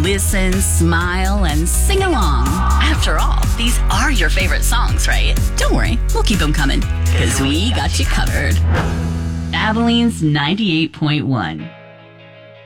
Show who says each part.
Speaker 1: listen, smile, and sing along. After all, these are your favorite songs, right? Don't worry, we'll keep them coming, because we got you covered. Abilene's 98.1.